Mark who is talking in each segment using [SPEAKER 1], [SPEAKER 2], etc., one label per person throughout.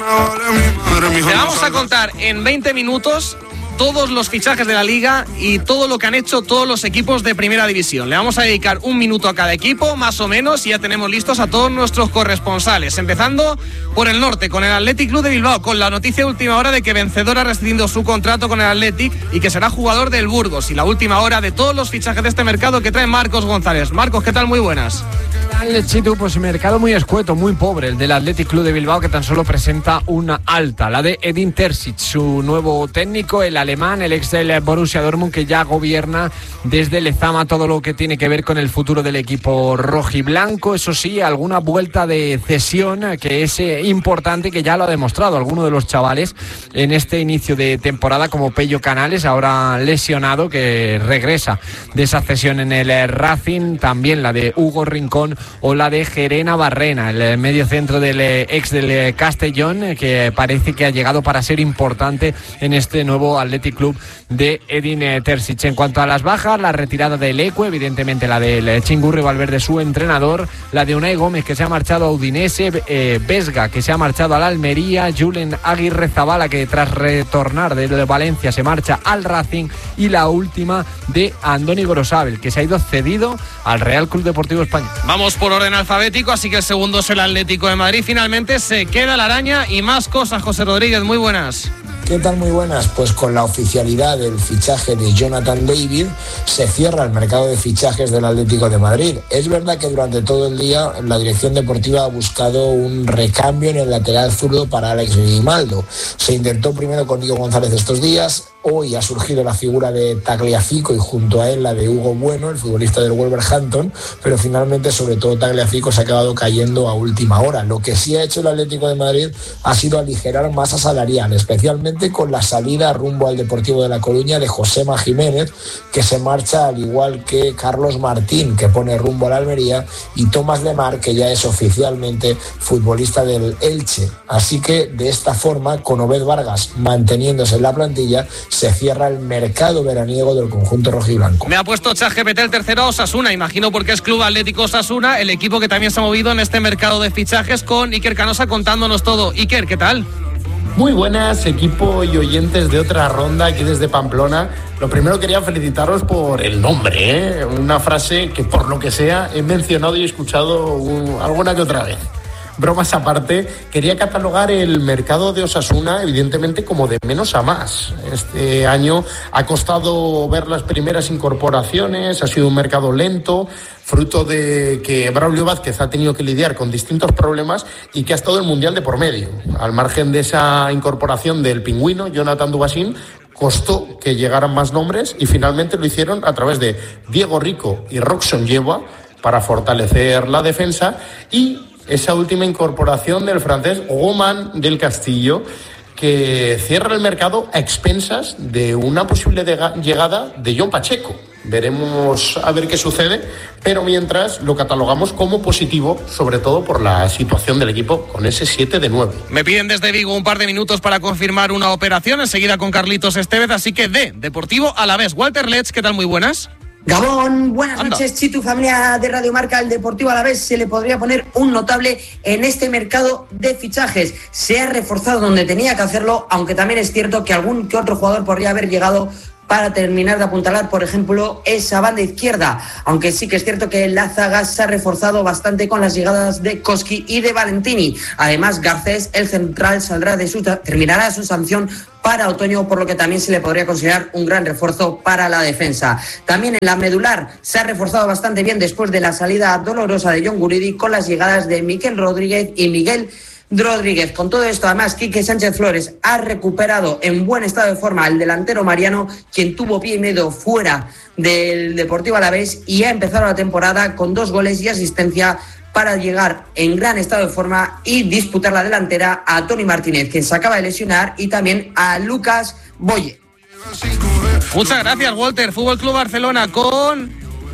[SPEAKER 1] Te vamos a contar en 20 minutos todos los fichajes de la Liga y todo lo que han hecho todos los equipos de Primera División. Le vamos a dedicar un minuto a cada equipo, más o menos, y ya tenemos listos a todos nuestros corresponsales. Empezando por el norte, con el Athletic Club de Bilbao, con la noticia de última hora de que Vencedor ha rescindido su contrato con el Athletic y que será jugador del Burgos. Y la última hora de todos los fichajes de este mercado que trae Marcos González. Marcos, ¿qué tal? Muy buenas.
[SPEAKER 2] Chitu, pues mercado muy escueto, muy pobre el del Athletic Club de Bilbao, que tan solo presenta una alta, la de Edin Terzic, su nuevo técnico, el alemán, el ex del Borussia Dortmund, que ya gobierna desde Lezama todo lo que tiene que ver con el futuro del equipo rojiblanco. Eso sí, alguna vuelta de cesión que es importante y que ya lo ha demostrado alguno de los chavales en este inicio de temporada, como Pello Canales, ahora lesionado, que regresa de esa cesión en el Racing. También la de Hugo Rincón o la de Gerena Barrena, el medio centro del ex del Castellón, que parece que ha llegado para ser importante en este nuevo Athletic Club de Edin Terzic. En cuanto a las bajas, la retirada de Leque, evidentemente la del Chingurri Valverde, su entrenador, la de Unai Gómez, que se ha marchado a Udinese, Vesga, que se ha marchado al Almería, Julen Aguirre Zabala, que tras retornar del Valencia se marcha al Racing, y la última de Andoni Gorosabel, que se ha ido cedido al Real Club Deportivo Español.
[SPEAKER 1] Vamos por orden alfabético, así que el segundo es el Atlético de Madrid. Finalmente se queda la araña y más cosas. José Rodríguez, muy buenas.
[SPEAKER 3] ¿Qué tal? Muy buenas. Pues con la oficialidad del fichaje de Jonathan David se cierra el mercado de fichajes del Atlético de Madrid. Es verdad que durante todo el día la dirección deportiva ha buscado un recambio en el lateral zurdo para Alex Grimaldo. Se intentó primero con Nico González estos días. Hoy ha surgido la figura de Tagliafico y junto a él la de Hugo Bueno, el futbolista del Wolverhampton, pero finalmente sobre todo Tagliafico se ha acabado cayendo a última hora. Lo que sí ha hecho el Atlético de Madrid ha sido aligerar masa salarial, especialmente con la salida rumbo al Deportivo de La Coruña de Josema Jiménez, que se marcha, al igual que Carlos Martín, que pone rumbo a la Almería, y Tomás Lemar, que ya es oficialmente futbolista del Elche. Así que de esta forma, con Obed Vargas manteniéndose en la plantilla, se cierra el mercado veraniego del conjunto rojiblanco.
[SPEAKER 1] Me ha puesto ChatGPT el tercero a Osasuna, imagino porque es Club Atlético Osasuna, el equipo que también se ha movido en este mercado de fichajes, con Iker Canosa contándonos todo. Iker, ¿qué tal?
[SPEAKER 4] Muy buenas, equipo y oyentes de otra ronda aquí desde Pamplona. Lo primero, quería felicitaros por el nombre, una frase que por lo que sea he mencionado y he escuchado alguna que otra vez. Bromas aparte, quería catalogar el mercado de Osasuna evidentemente como de menos a más. Este año ha costado ver las primeras incorporaciones, ha sido un mercado lento, fruto de que Braulio Vázquez ha tenido que lidiar con distintos problemas y que ha estado el Mundial de por medio. Al margen de esa incorporación del pingüino, Jonathan Dubasín, costó que llegaran más nombres y finalmente lo hicieron a través de Diego Rico y Roxon Yeboah para fortalecer la defensa, y esa última incorporación del francés Romain del Castillo, que cierra el mercado a expensas de una posible llegada de John Pacheco. Veremos a ver qué sucede, pero mientras lo catalogamos como positivo, sobre todo por la situación del equipo con ese 7 de 9.
[SPEAKER 1] Me piden desde Vigo un par de minutos para confirmar una operación, enseguida con Carlitos Estevez, así que de Deportivo Alavés. Walter Letts, ¿qué tal? Muy buenas.
[SPEAKER 5] Gabón, buenas noches, Chitu, familia de Radio Marca. El Deportivo Alavés se le podría poner un notable en este mercado de fichajes. Se ha reforzado donde tenía que hacerlo, aunque también es cierto que algún que otro jugador podría haber llegado para terminar de apuntalar, por ejemplo, esa banda izquierda, aunque sí que es cierto que la zaga se ha reforzado bastante con las llegadas de Koski y de Valentini. Además, Garcés, el central, terminará su sanción para otoño, por lo que también se le podría considerar un gran refuerzo para la defensa. También en la medular se ha reforzado bastante bien después de la salida dolorosa de John Guridi, con las llegadas de Miquel Rodríguez y Miguel Rodríguez. Con todo esto, además, Quique Sánchez Flores ha recuperado en buen estado de forma al delantero Mariano, quien tuvo pie y medio fuera del Deportivo Alavés, y ha empezado la temporada con 2 goles y asistencia para llegar en gran estado de forma y disputar la delantera a Toni Martínez, quien se acaba de lesionar, y también a Lucas Boye.
[SPEAKER 1] Muchas gracias, Walter. Fútbol Club Barcelona con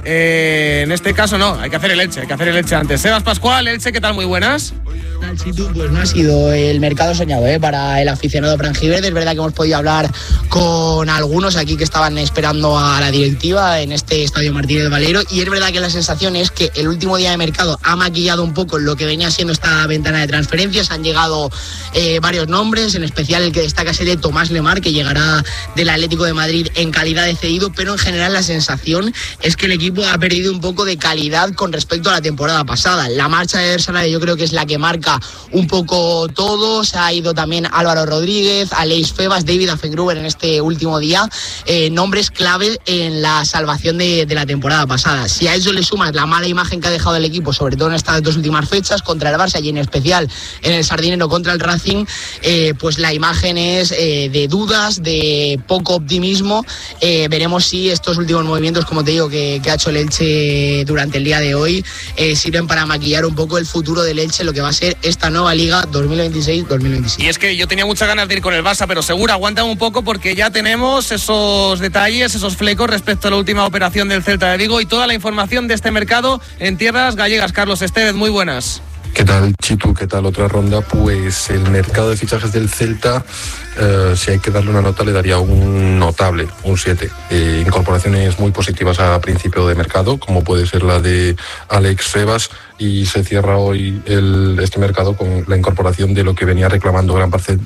[SPEAKER 1] En este caso no, hay que hacer el Elche antes. Sebas Pascual, Elche, ¿qué tal? Muy buenas.
[SPEAKER 6] Pues no ha sido el mercado soñado para el aficionado franjiverde. Es verdad que hemos podido hablar con algunos aquí que estaban esperando a la directiva en este Estadio Martínez Valero, y es verdad que la sensación es que el último día de mercado ha maquillado un poco lo que venía siendo esta ventana de transferencias. Han llegado varios nombres, en especial el que destaca es el de Tomás Lemar, que llegará del Atlético de Madrid en calidad de cedido, pero en general la sensación es que el equipo ha perdido un poco de calidad con respecto a la temporada pasada. La marcha de Ersanay yo creo que es la que marca un poco todo. Se ha ido también Álvaro Rodríguez, Aleix Febas, David Affengruber en este último día, nombres clave en la salvación de la temporada pasada. Si a eso le sumas la mala imagen que ha dejado el equipo, sobre todo en estas 2 últimas fechas, contra el Barça y en especial en el Sardinero contra el Racing, pues la imagen es de dudas, de poco optimismo. Veremos si estos últimos movimientos, como te digo, que ha hecho el Elche durante el día de hoy, sirven para maquillar un poco el futuro del Elche, lo que va a ser esta nueva Liga 2026-2027.
[SPEAKER 1] Y es que yo tenía muchas ganas de ir con el Barça, pero seguro, aguantan un poco porque ya tenemos esos detalles, esos flecos respecto a la última operación del Celta de Vigo y toda la información de este mercado en tierras gallegas. Carlos Estevez, muy buenas.
[SPEAKER 7] ¿Qué tal, Chitu? ¿Qué tal otra ronda? Pues el mercado de fichajes del Celta, si hay que darle una nota, le daría un notable, un 7. Incorporaciones muy positivas a principio de mercado, como puede ser la de Alex Febas, y se cierra hoy este mercado con la incorporación de lo que venía reclamando gran parte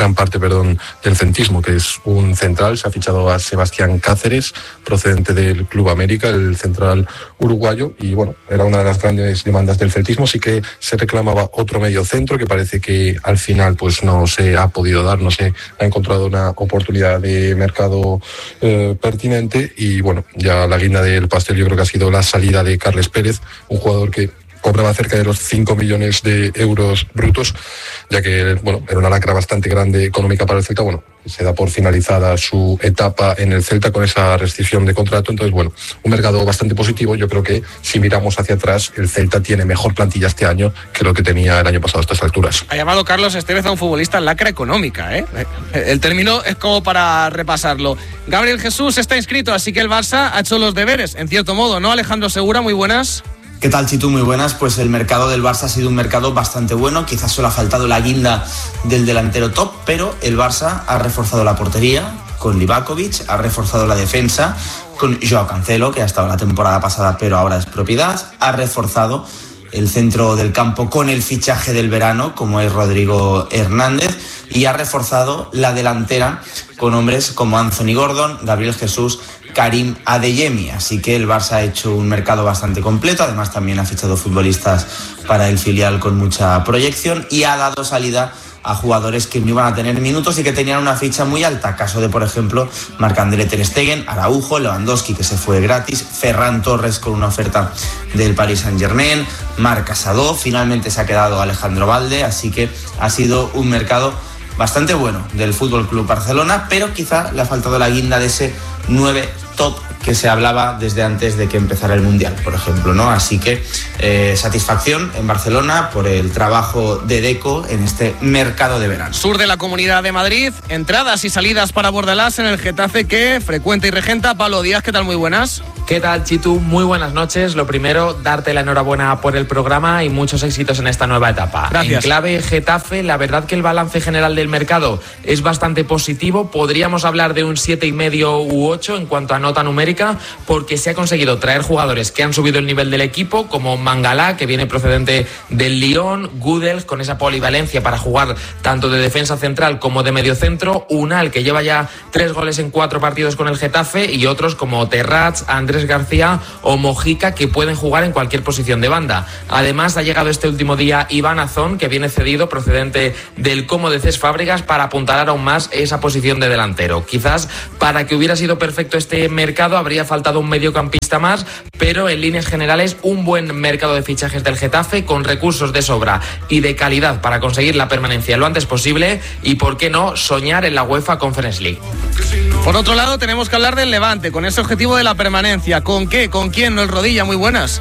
[SPEAKER 7] del centismo, que es un central. Se ha fichado a Sebastián Cáceres, procedente del Club América, el central uruguayo, y bueno, era una de las grandes demandas del celtismo. Sí que se reclamaba otro medio centro, que parece que al final pues no se ha podido dar, no se ha encontrado una oportunidad de mercado pertinente, y bueno, ya la guinda del pastel yo creo que ha sido la salida de Carles Pérez, un jugador que cobraba cerca de los 5 millones de euros brutos, ya que bueno, era una lacra bastante grande económica para el Celta. Bueno, se da por finalizada su etapa en el Celta con esa rescisión de contrato. Entonces, bueno, un mercado bastante positivo. Yo creo que si miramos hacia atrás, el Celta tiene mejor plantilla este año que lo que tenía el año pasado a estas alturas.
[SPEAKER 1] Ha llamado Carlos Estevez a un futbolista lacra económica, ¿eh? El término es como para repasarlo. Gabriel Jesús está inscrito, así que el Barça ha hecho los deberes, en cierto modo, ¿no? Alejandro Segura, muy buenas.
[SPEAKER 8] ¿Qué tal, Chitu? Muy buenas. Pues el mercado del Barça ha sido un mercado bastante bueno. Quizás solo ha faltado la guinda del delantero top, pero el Barça ha reforzado la portería con Livakovic, ha reforzado la defensa con Joao Cancelo, que ha estado la temporada pasada pero ahora es propiedad, ha reforzado el centro del campo con el fichaje del verano, como es Rodrigo Hernández, y ha reforzado la delantera con hombres como Anthony Gordon, Gabriel Jesús, Karim Adeyemi. Así que el Barça ha hecho un mercado bastante completo. Además también ha fichado futbolistas para el filial con mucha proyección y ha dado salida a jugadores que no iban a tener minutos y que tenían una ficha muy alta. Caso de, por ejemplo, Marc-André ter Stegen, Araujo, Lewandowski, que se fue gratis, Ferran Torres con una oferta del Paris Saint-Germain, Marc Casado, finalmente se ha quedado Alejandro Balde. Así que ha sido un mercado bastante bueno del Fútbol Club Barcelona, pero quizá le ha faltado la guinda de ese 9 top que se hablaba desde antes de que empezara el Mundial, por ejemplo, ¿no? Así que satisfacción en Barcelona por el trabajo de Deco en este mercado de verano.
[SPEAKER 1] Sur de la Comunidad de Madrid, entradas y salidas para Bordalás en el Getafe, que frecuenta y regenta Pablo Díaz. ¿Qué tal? Muy buenas.
[SPEAKER 9] ¿Qué tal, Chitu? Muy buenas noches. Lo primero, darte la enhorabuena por el programa y muchos éxitos en esta nueva etapa.
[SPEAKER 1] Gracias.
[SPEAKER 9] En clave Getafe, la verdad que el balance general del mercado es bastante positivo. Podríamos hablar de un 7,5 u 8 en cuanto a nota numérica, porque se ha conseguido traer jugadores que han subido el nivel del equipo, como Mangala, que viene procedente del Lyon, Gudel, con esa polivalencia para jugar tanto de defensa central como de mediocentro, Unal, que lleva ya 3 goles en 4 partidos con el Getafe, y otros como Terrats, Andrés García o Mojica, que pueden jugar en cualquier posición de banda. Además, ha llegado este último día Iván Azón, que viene cedido procedente del Como de Cés Fábregas, para apuntalar aún más esa posición de delantero. Quizás para que hubiera sido perfecto este mercado habría faltado un mediocampista más, pero en líneas generales un buen mercado de fichajes del Getafe, con recursos de sobra y de calidad para conseguir la permanencia lo antes posible y, por qué no, soñar en la UEFA Conference League.
[SPEAKER 1] Por otro lado, tenemos que hablar del Levante, con ese objetivo de la permanencia. ¿Con qué? ¿Con quién? No el Rodilla, muy buenas.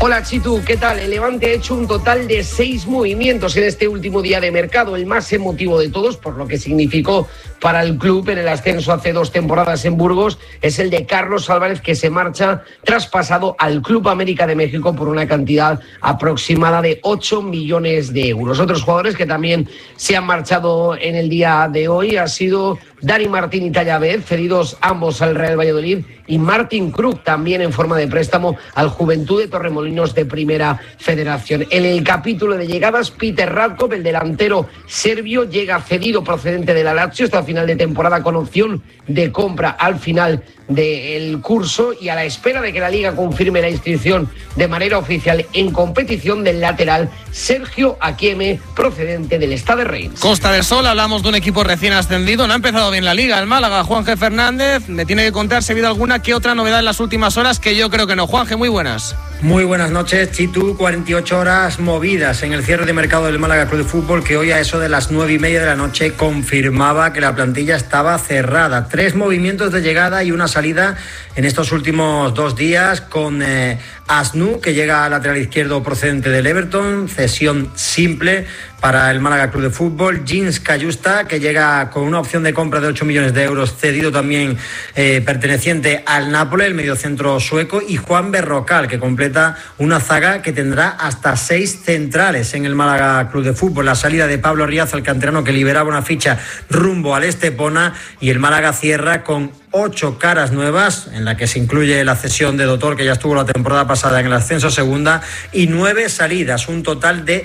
[SPEAKER 10] Hola Chitu, ¿qué tal? El Levante ha hecho un total de 6 movimientos en este último día de mercado, el más emotivo de todos, por lo que significó para el club en el ascenso hace 2 temporadas en Burgos, es el de Carlos Álvarez, que se marcha traspasado al Club América de México por una cantidad aproximada de 8 millones de euros. Otros jugadores que también se han marchado en el día de hoy ha sido Dani Martín y Tallavez, cedidos ambos al Real Valladolid, y Martin Krug, también en forma de préstamo al Juventud de Torremolinos de Primera Federación. En el capítulo de llegadas, Peter Radkov, el delantero serbio, llega cedido procedente de la Lazio hasta final de temporada con opción de compra al final del curso, y a la espera de que la Liga confirme la inscripción de manera oficial en competición del lateral Sergio Akieme, procedente del Stade Reims.
[SPEAKER 1] Costa del Sol, hablamos de un equipo recién ascendido, no ha empezado bien la Liga, el Málaga. Juanje Fernández me tiene que contar si ha habido alguna que otra novedad en las últimas horas, que yo creo que no. Juanje, muy buenas.
[SPEAKER 11] Muy buenas noches, Chitu. 48 horas movidas en el cierre de mercado del Málaga Club de Fútbol, que hoy a eso de las 9:30 de la noche confirmaba que la plantilla estaba cerrada. 3 movimientos de llegada y una salida en estos últimos 2 días, con Asnu, que llega al lateral izquierdo procedente del Everton, cesión simple para el Málaga Club de Fútbol. Jeans Cayusta, que llega con una opción de compra de 8 millones de euros, cedido también perteneciente al Nápoles, el mediocentro sueco. Y Juan Berrocal, que completa una zaga que tendrá hasta 6 centrales en el Málaga Club de Fútbol. La salida de Pablo Riaza, el canterano, que liberaba una ficha rumbo al Estepona, y el Málaga cierra con 8 caras nuevas, en la que se incluye la cesión de Dotor, que ya estuvo la temporada pasada en el ascenso segunda, y 9 salidas, un total de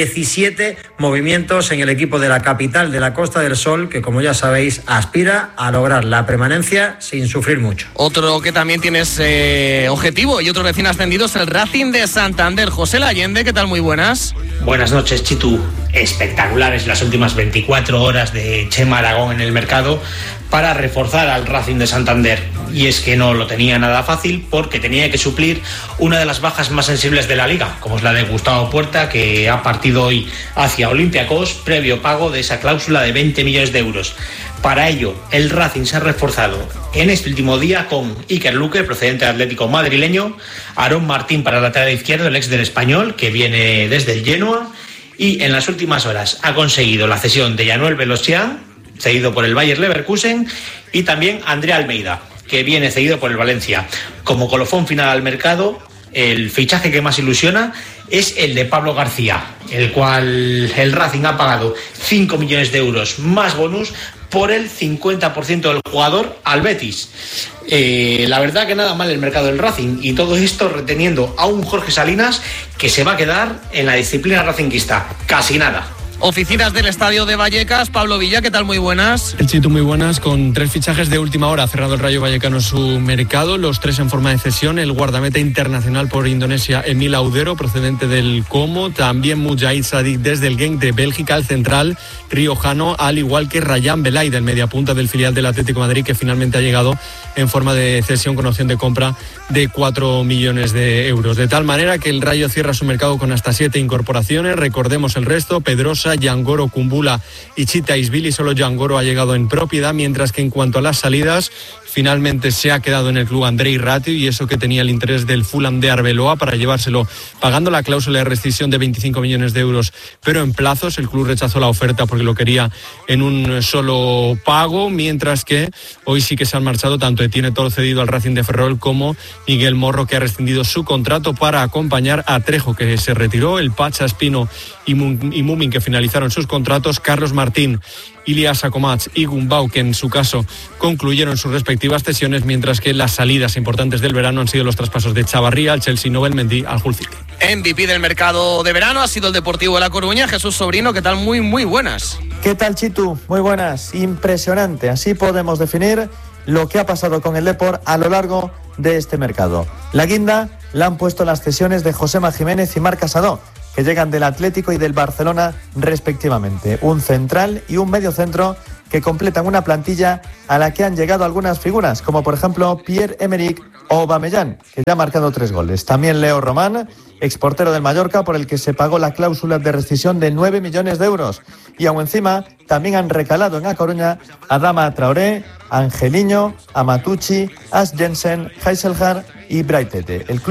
[SPEAKER 11] 17 movimientos en el equipo de la capital de la Costa del Sol, que, como ya sabéis, aspira a lograr la permanencia sin sufrir mucho.
[SPEAKER 1] Otro que también tiene ese objetivo y otro recién ascendido es el Racing de Santander. José Allende, ¿qué tal? Muy buenas.
[SPEAKER 12] Buenas noches, Chitu. Espectaculares las últimas 24 horas de Chema Aragón en el mercado para reforzar al Racing de Santander. Y es que no lo tenía nada fácil, porque tenía que suplir una de las bajas más sensibles de la Liga, como es la de Gustavo Puerta, que ha partido hoy hacia Olympiacos previo pago de esa cláusula de 20 millones de euros. Para ello, el Racing se ha reforzado en este último día con Iker Luque, procedente del Atlético madrileño, Aarón Martín para el lateral izquierdo, el ex del Español, que viene desde el Genoa, y en las últimas horas ha conseguido la cesión de Januel Velocián, cedido por el Bayer Leverkusen, y también André Almeida, que viene cedido por el Valencia. Como colofón final al mercado, el fichaje que más ilusiona es el de Pablo García, el cual el Racing ha pagado 5 millones de euros más bonus por el 50% del jugador al Betis. La verdad que nada mal el mercado del Racing, y todo esto reteniendo a un Jorge Salinas que se va a quedar en la disciplina racinguista. Casi nada.
[SPEAKER 1] Oficinas del Estadio de Vallecas, Pablo Villa, ¿qué tal? Muy buenas.
[SPEAKER 13] El Chitu, muy buenas. Con 3 fichajes de última hora ha cerrado el Rayo Vallecano su mercado, los 3 en forma de cesión. El guardameta internacional por Indonesia, Emil Audero, procedente del Como. También Mujahid Sadik desde el Genk de Bélgica, el central riojano, al igual que Rayán Belay, del mediapunta del filial del Atlético de Madrid, que finalmente ha llegado en forma de cesión con opción de compra de 4 millones de euros. De tal manera que el Rayo cierra su mercado con hasta 7 incorporaciones. Recordemos el resto: Pedrosa, Yangoro, Kumbula y Chita Isbili. Solo Yangoro ha llegado en propiedad, mientras que en cuanto a las salidas, finalmente se ha quedado en el club Andrei Ratio, y eso que tenía el interés del Fulham de Arbeloa para llevárselo pagando la cláusula de rescisión de 25 millones de euros, pero en plazos. El club rechazó la oferta porque lo quería en un solo pago, mientras que hoy sí que se han marchado tanto Etienne Tol, cedido al Racing de Ferrol, como Miguel Morro, que ha rescindido su contrato para acompañar a Trejo, que se retiró, el Pacha, Espino y Mumin, que finalizaron sus contratos, Carlos Martín, Ilias Akomach y Gumbau, que en su caso concluyeron sus respectivas cesiones, mientras que las salidas importantes del verano han sido los traspasos de Chavarría al Chelsea, Nobel Mendy al Hull City.
[SPEAKER 1] MVP del mercado de verano ha sido el Deportivo de La Coruña. Jesús Sobrino, ¿qué tal? Muy buenas.
[SPEAKER 14] ¿Qué tal, Chitu? Muy buenas. Impresionante. Así podemos definir lo que ha pasado con el Depor a lo largo de este mercado. La guinda la han puesto las cesiones de Josema Jiménez y Marc Casado, que llegan del Atlético y del Barcelona respectivamente. Un central y un mediocentro que completan una plantilla a la que han llegado algunas figuras, como por ejemplo Pierre-Emerick o Aubameyang, que ya ha marcado 3 goles. También Leo Román, exportero del Mallorca, por el que se pagó la cláusula de rescisión de 9 millones de euros. Y aún encima también han recalado en A Coruña a Adama Traoré, Angeliño, Amatucci, As Jensen, Heiselhard y Braithwaite. El club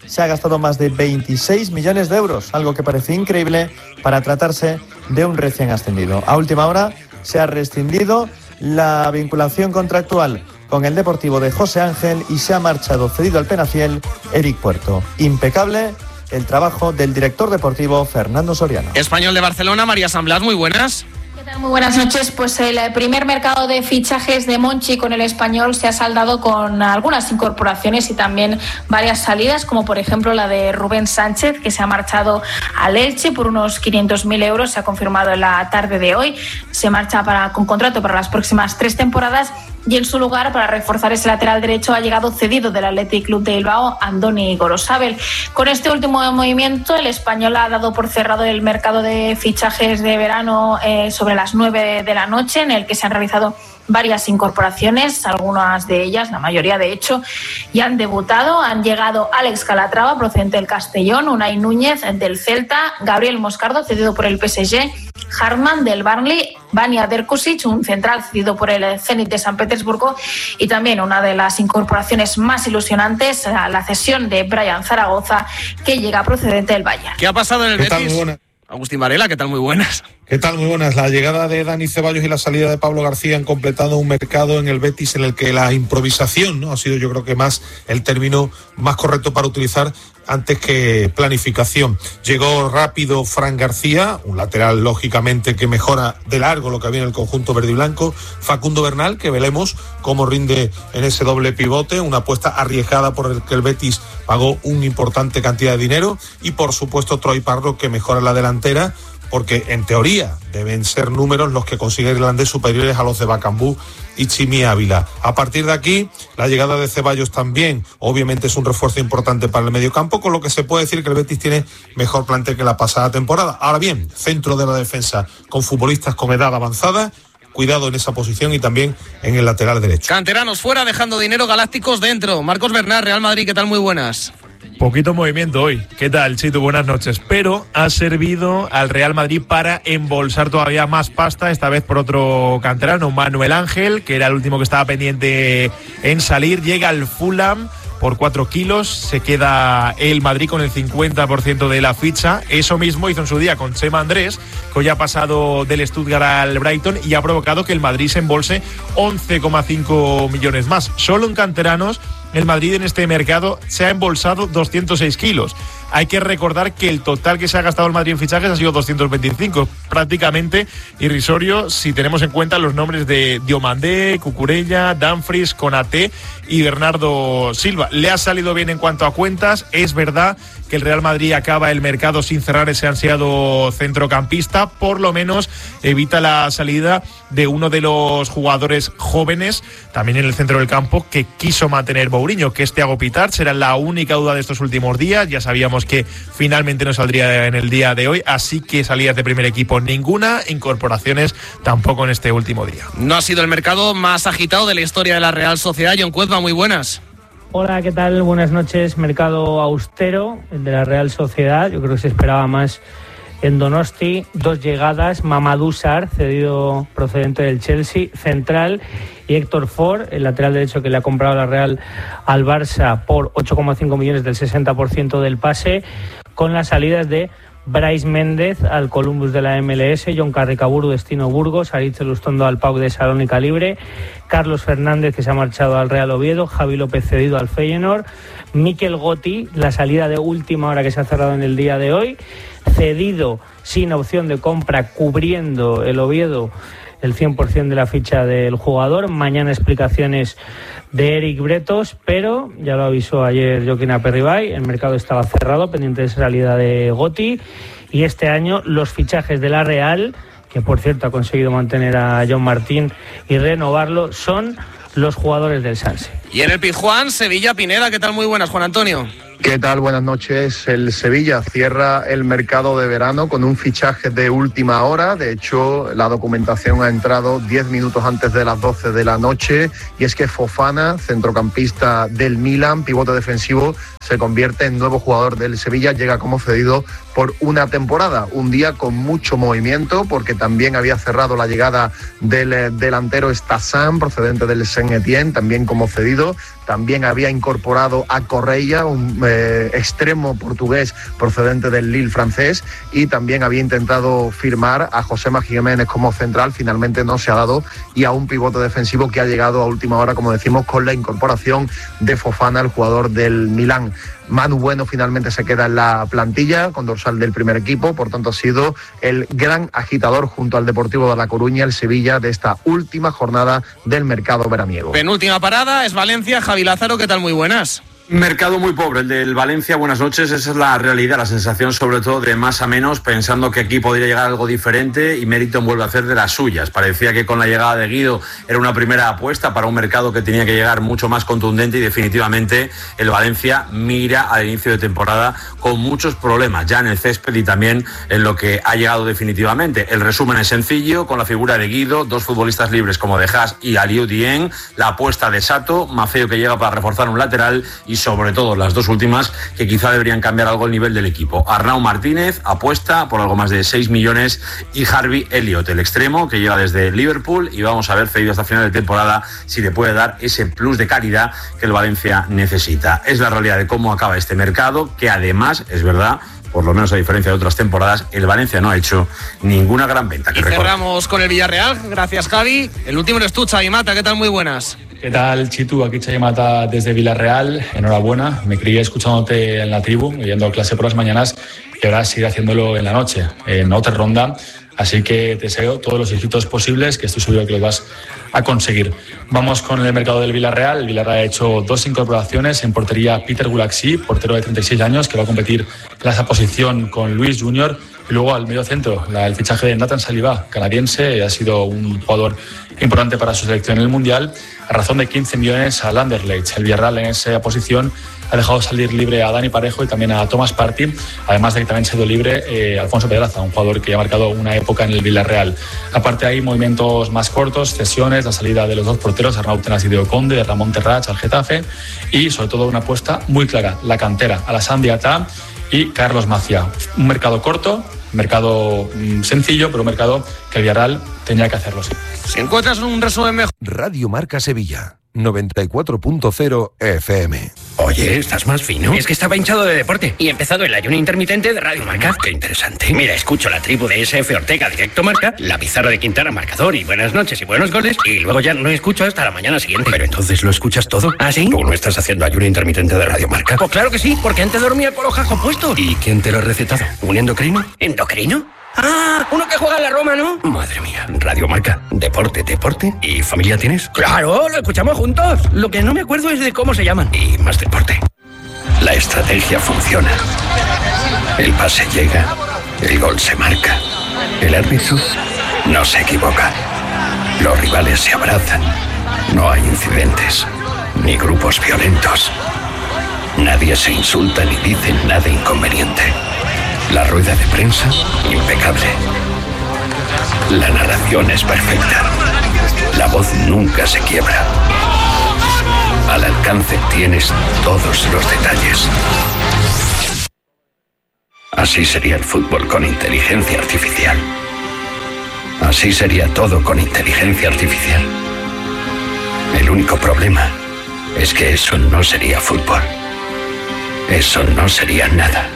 [SPEAKER 14] se ha gastado más de 26 millones de euros, algo que parece increíble para tratarse de un recién ascendido. A última hora se ha rescindido la vinculación contractual con el Deportivo de José Ángel y se ha marchado cedido al Penafiel Eric Puerto. Impecable el trabajo del director deportivo Fernando Soriano.
[SPEAKER 1] Español de Barcelona, María San Blas, muy buenas.
[SPEAKER 15] Muy buenas noches. Pues el primer mercado de fichajes de Monchi con el Español se ha saldado con algunas incorporaciones y también varias salidas, como por ejemplo la de Rubén Sánchez, que se ha marchado al Elche por unos 500.000 euros. Se ha confirmado en la tarde de hoy. Se marcha con contrato para las próximas 3 temporadas. Y en su lugar, para reforzar ese lateral derecho, ha llegado cedido del Athletic Club de Bilbao, Andoni Gorosabel. Con este último movimiento, el Español ha dado por cerrado el mercado de fichajes de verano sobre las 9 de la noche, en el que se han realizado varias incorporaciones, algunas de ellas, la mayoría de hecho, ya han debutado. Han llegado Alex Calatrava, procedente del Castellón, Unai Núñez del Celta, Gabriel Moscardo, cedido por el PSG, Hartmann del Burnley, Vanja Derkusic, un central cedido por el Zenit de San Petersburgo, y también una de las incorporaciones más ilusionantes, la cesión de Brian Zaragoza, que llega procedente del Bayern.
[SPEAKER 1] ¿Qué ha pasado en el Betis? Agustín Varela, ¿qué tal? Muy buenas.
[SPEAKER 16] ¿Qué tal? Muy buenas. La llegada de Dani Ceballos y la salida de Pablo García han completado un mercado en el Betis en el que la improvisación, ¿no?, ha sido, yo creo que más el término más correcto para utilizar antes que planificación. Llegó rápido Fran García, un lateral lógicamente que mejora de largo lo que había en el conjunto verde y blanco. Facundo Bernal, que veremos cómo rinde en ese doble pivote, una apuesta arriesgada por el que el Betis pagó una importante cantidad de dinero. Y por supuesto Troy Parro, que mejora la delantera, porque en teoría deben ser números los que consigue el irlandés superiores a los de Bacambú y Chimi Ávila. A partir de aquí, la llegada de Ceballos también, obviamente, es un refuerzo importante para el mediocampo, con lo que se puede decir que el Betis tiene mejor plantel que la pasada temporada. Ahora bien, centro de la defensa con futbolistas con edad avanzada, cuidado en esa posición y también en el lateral derecho.
[SPEAKER 1] Canteranos fuera, dejando dinero, galácticos dentro. Marcos Bernal, Real Madrid, ¿qué tal? Muy buenas.
[SPEAKER 17] Poquito movimiento hoy. ¿Qué tal, Chitu? Buenas noches. Pero ha servido al Real Madrid para embolsar todavía más pasta, esta vez por otro canterano, Manuel Ángel, que era el último que estaba pendiente en salir. Llega al Fulham por 4 kilos, se queda el Madrid con el 50% de la ficha. Eso mismo hizo en su día con Chema Andrés, que hoy ha pasado del Stuttgart al Brighton y ha provocado que el Madrid se embolse 11,5 millones más. Solo en canteranos, el Madrid en este mercado se ha embolsado 206 kilos. Hay que recordar que el total que se ha gastado el Madrid en fichajes ha sido 225, prácticamente irrisorio si tenemos en cuenta los nombres de Diomandé, Cucurella, Dumfries, Konaté y Bernardo Silva. Le ha salido bien en cuanto a cuentas. Es verdad que el Real Madrid acaba el mercado sin cerrar ese ansiado centrocampista, por lo menos evita la salida de uno de los jugadores jóvenes, también en el centro del campo, que quiso mantener Mourinho, que es Thiago Pitart. Será la única duda de estos últimos días. Ya sabíamos que finalmente no saldría en el día de hoy, así que salidas de primer equipo ninguna, incorporaciones tampoco en este último día.
[SPEAKER 1] No ha sido el mercado más agitado de la historia de la Real Sociedad. John Cuezba, muy buenas.
[SPEAKER 18] Hola, ¿qué tal? Buenas noches. Mercado austero, el de la Real Sociedad. Yo creo que se esperaba más en Donosti. 2 llegadas, Mamadou Sarr, cedido procedente del Chelsea, central, y Héctor Ford, el lateral derecho que le ha comprado la Real al Barça por 8,5 millones del 60% del pase, con las salidas de Brais Méndez al Columbus de la MLS, John Carricaburu, destino Burgos, Aritz Lustondo al PAOK de Salónica libre, Carlos Fernández, que se ha marchado al Real Oviedo, Javi López cedido al Feyenoord, Mikel Gotti, la salida de última hora que se ha cerrado en el día de hoy, cedido sin opción de compra, cubriendo el Oviedo el 100% de la ficha del jugador. Mañana explicaciones de Eric Bretos, pero ya lo avisó ayer Joaquín Aperribay, el mercado estaba cerrado, pendiente de esa salida de Gotti, y este año los fichajes de la Real, que por cierto ha conseguido mantener a John Martín y renovarlo, son los jugadores del Sanse.
[SPEAKER 1] Y en el Pizjuán, Sevilla, Pineda, ¿qué tal? Muy buenas, Juan Antonio.
[SPEAKER 19] ¿Qué tal? Buenas noches. El Sevilla cierra el mercado de verano con un fichaje de última hora. De hecho, la documentación ha entrado 10 minutos antes de las 12 de la noche. Y es que Fofana, centrocampista del Milan, pivote defensivo, se convierte en nuevo jugador del Sevilla. Llega como cedido por una temporada. Un día con mucho movimiento, porque también había cerrado la llegada del delantero Stassan, procedente del Saint-Étienne, también como cedido. También había incorporado a Correia, un extremo portugués procedente del Lille francés, y también había intentado firmar a Josema Jiménez como central. Finalmente no se ha dado, y a un pivote defensivo que ha llegado a última hora, como decimos, con la incorporación de Fofana, el jugador del Milán. Manu Bueno finalmente se queda en la plantilla con dorsal del primer equipo, por tanto ha sido el gran agitador junto al Deportivo de La Coruña, el Sevilla, de esta última jornada del mercado veraniego.
[SPEAKER 1] Penúltima parada es Valencia. Javi Lázaro, ¿qué tal? Muy buenas.
[SPEAKER 20] Mercado muy pobre el del Valencia, buenas noches. Esa es la realidad, la sensación sobre todo de más a menos, pensando que aquí podría llegar algo diferente, y Meriton vuelve a hacer de las suyas. Parecía que con la llegada de Guido era una primera apuesta para un mercado que tenía que llegar mucho más contundente, y definitivamente el Valencia mira al inicio de temporada con muchos problemas ya en el césped y también en lo que ha llegado definitivamente. El resumen es sencillo, con la figura de Guido, dos futbolistas libres como De Haas y Aliou Dieng, la apuesta de Sato, Maffeo que llega para reforzar un lateral, y sobre todo las dos últimas que quizá deberían cambiar algo el nivel del equipo. Arnau Martínez apuesta por algo más de 6 millones y Harvey Elliott, el extremo que llega desde Liverpool, y vamos a ver, cedido hasta final de temporada, si le puede dar ese plus de calidad que el Valencia necesita. Es la realidad de cómo acaba este mercado, que además, es verdad, por lo menos a diferencia de otras temporadas, el Valencia no ha hecho ninguna gran venta.
[SPEAKER 1] Y cerramos con el Villarreal. Gracias, Javi. El último eres tú, Xavi Mata. ¿Qué tal? Muy buenas.
[SPEAKER 21] ¿Qué tal, Chitu? Aquí Xavi Mata desde Villarreal. Enhorabuena. Me crié escuchándote en la tribu, yendo a clase por las mañanas, y ahora sigue haciéndolo en la noche, en otra ronda. Así que te deseo todos los éxitos posibles, que estoy seguro que los vas a conseguir. Vamos con el mercado del Villarreal. El Villarreal ha hecho 2 incorporaciones. En portería, Peter Gulaxi, portero de 36 años, que va a competir en esa posición con Luis Junior. Y luego al medio centro, el fichaje de Nathan Saliba, canadiense, ha sido un jugador importante para su selección en el Mundial, a razón de 15 millones al Anderlecht. El Villarreal en esa posición ha dejado salir libre a Dani Parejo y también a Thomas Partey, además de que también se ha ido libre Alfonso Pedraza, un jugador que ha marcado una época en el Villarreal. Aparte hay movimientos más cortos, cesiones, la salida de los dos porteros, Arnau Tenas y Diego Conde, de Ramón Terrach al Getafe, y sobre todo una apuesta muy clara, la cantera, Alassane Diatta y Carlos Macia. Un mercado corto, mercado sencillo, pero un mercado que el Villarreal tenía que hacerlo, sí.
[SPEAKER 1] Si encuentras un resumen mejor.
[SPEAKER 22] Radio Marca Sevilla 94.0 FM.
[SPEAKER 23] Oye, ¿estás más fino? Es que estaba hinchado de deporte y he empezado el ayuno intermitente de Radio Marca. Qué interesante. Mira, escucho la tribu de SF Ortega Directo Marca, la pizarra de Quintana Marcador y buenas noches y buenos goles, y luego ya no escucho hasta la mañana siguiente. Pero entonces lo escuchas todo. ¿Ah, sí? ¿Tú no estás haciendo ayuno intermitente de Radio Marca? Pues claro que sí, porque antes dormía con los jajos puestos. ¿Y quién te lo ha recetado? ¿Un endocrino? ¿Endocrino? Ah, uno que juega en la Roma, ¿no? Madre mía, Radio Marca, deporte. ¿Y familia tienes? Claro, lo escuchamos juntos. Lo que no me acuerdo es de cómo se llaman. Y más deporte. La estrategia funciona. El pase llega, el gol se marca. El árbitro no se equivoca. Los rivales se abrazan. No hay incidentes, ni grupos violentos. Nadie se insulta ni dice nada inconveniente. La rueda de prensa, impecable. La narración es perfecta. La voz nunca se quiebra. Al alcance tienes todos los detalles. Así sería el fútbol con inteligencia artificial. Así sería todo con inteligencia artificial. El único problema es que eso no sería fútbol. Eso no sería nada.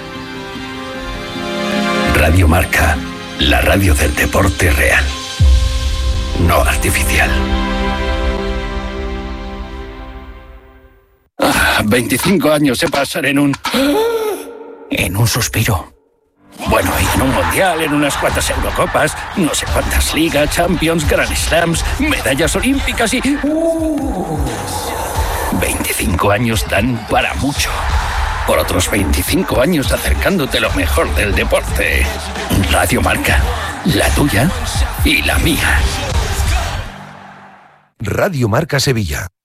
[SPEAKER 23] Radio Marca, la radio del deporte real, no artificial. 25 años se pasan en un suspiro. Bueno, y en un mundial, en unas cuantas Eurocopas, no sé cuántas ligas, Champions, Grand Slams, medallas olímpicas y... 25 años dan para mucho. Por otros 25 años acercándote lo mejor del deporte. Radio Marca, la tuya y la mía.
[SPEAKER 22] Radio Marca Sevilla